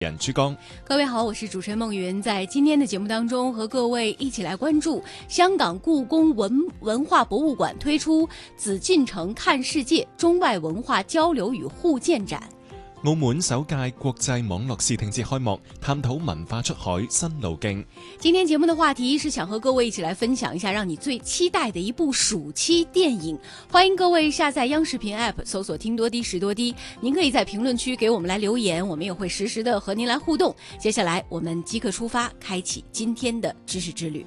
人珠江。 各位好，我是主持人孟云，在今天的节目当中和各位一起来關注香港故宮文化博物館推出紫禁城看世界中外文化交流與互鑑展。 澳門首屆國際網絡視聽節開幕，探討文化出海新路徑。 今天節目的話題是想和各位一起來分享一下讓你最期待的一部暑期電影。歡迎各位下載央視頻 App 搜索聽多啲時多啲，您可以在評論區給我們來留言，我們也會實時的和您來互動。接下來我們即刻出發，開啟今天的知識之旅。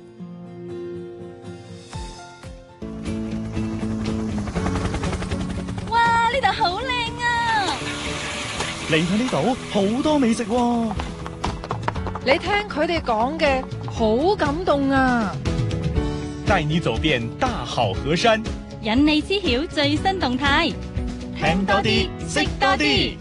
哇，呢度好靚啊！ 嚟睇呢度好多美食喎， 你聽佢哋講嘅好感動啊！ 帶你走遍大好河山， 引你知曉最新動態， 聽多啲，識多啲。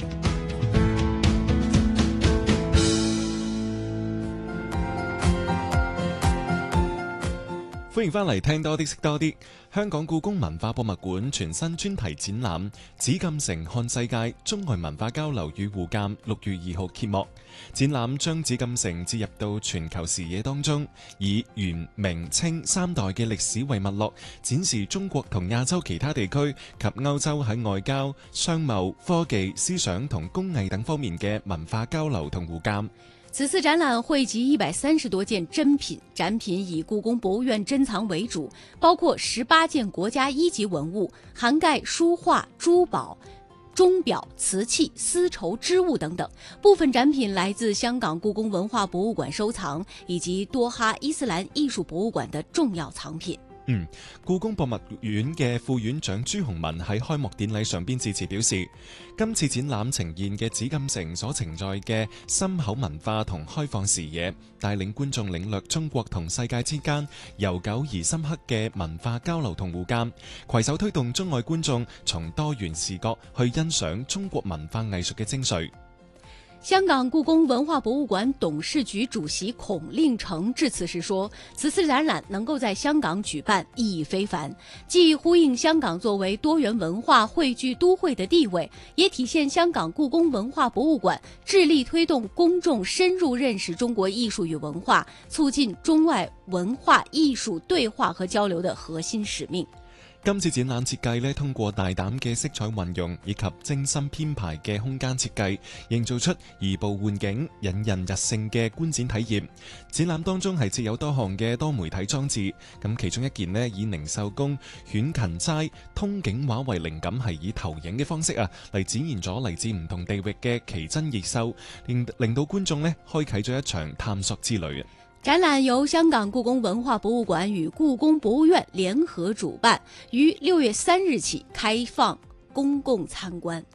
歡迎翻嚟聽多啲識多啲。香港故宮文化博物館全新專題展覽《紫禁城看世界：中外文化交流與互鑑》6月2號揭幕。展覽將紫禁城置入到全球視野當中，以元、明、清3代嘅歷史為脈絡，展示中國同亞洲其他地區及歐洲喺外交、商貿、科技、思想同工藝等方面嘅文化交流同互鑑。 此次展覽匯集130多件珍品，展品以故宮博物院珍藏為主，包括18件國家一級文物，涵蓋書畫、珠寶、鐘錶、瓷器、絲綢織物等等。部分展品來自香港故宮文化博物館收藏，以及多哈伊斯蘭藝術博物館的重要藏品。 故宮博物院嘅副院長朱洪文喺開幕典禮上邊致辭表示，今次展覽呈現嘅紫禁城所承載嘅深厚文化同開放視野，帶領觀眾領略中國同世界之間悠久而深刻嘅文化交流同互鑑，攜手推動中外觀眾從多元視角去欣賞中國文化藝術嘅精髓。 香港故宮文化博物館董事局主席孔令成致辭時說，此次展覽能夠在香港舉辦意義非凡，既呼應香港作為多元文化匯聚都會的地位，也體現香港故宮文化博物館致力推動公眾深入認識中國藝術與文化，促進中外文化藝術對話和交流的核心使命。 今次展覽設計咧，通過大膽嘅色彩運用以及精心編排嘅空間設計，營造出移步換景、引人入勝嘅觀展體驗。展覽當中係設有多項嘅多媒體裝置，咁其中一件咧以寧壽宮犬勤齋通景畫為靈感，係以投影嘅方式嚟展現咗嚟自唔同地域嘅奇珍異獸，令到觀眾咧開啟咗一場探索之旅。 展覽由香港故宮文化博物館與故宮博物院聯合主辦，於6月3日起開放公共參觀。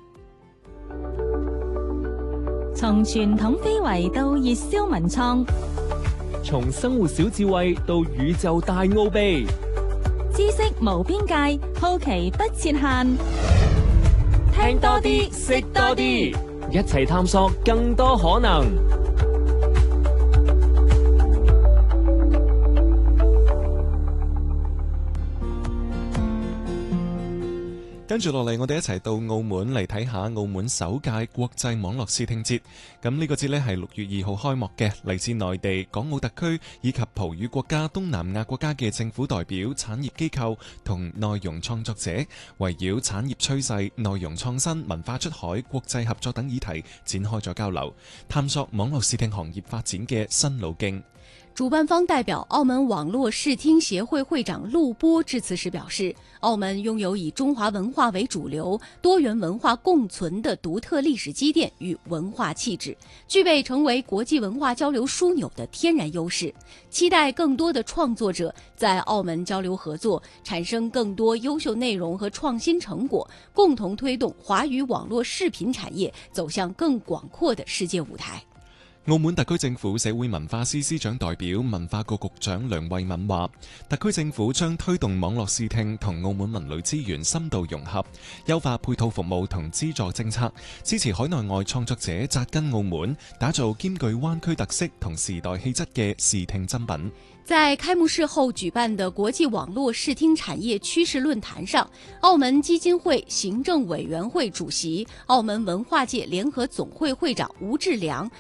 從傳統非遺到熱銷文創， 從生活小智慧到宇宙大奧秘， 知識無邊界，好奇不設限。 聽多啲，識多啲，一齊探索更多可能。 跟住落嚟，我哋一齊到澳門嚟睇下澳門首屆國際網絡視聽節。咁呢個節呢係6月2號開幕嘅，嚟自內地、港澳特區以及葡語國家、東南亞國家嘅政府代表、產業機構同內容創作者，圍繞產業趨勢、內容創新、文化出海、國際合作等議題展開咗交流，探索網絡視聽行業發展嘅新路徑。 主辦方代表澳門網絡視聽協會會長陸波致辭時表示，澳門擁有以中華文化為主流、多元文化共存的獨特歷史積澱與文化氣質，具備成為國際文化交流樞紐的天然優勢，期待更多的創作者在澳門交流合作，產生更多優秀內容和創新成果，共同推動華語網絡視頻產業走向更廣闊的世界舞台。 澳門特區政府社會文化司司長代表文化局局長梁慧敏話，特區政府將推動網絡視聽同澳門文旅資源深度融合，優化配套服務同資助政策，支持海內外創作者扎根澳門，打造兼具灣區特色同時代氣質嘅視聽珍品。 在開幕式後舉辦的國際網絡視聽產業趨勢論壇上，澳門基金會行政委員會主席、澳門文化界聯合總會會長吳志良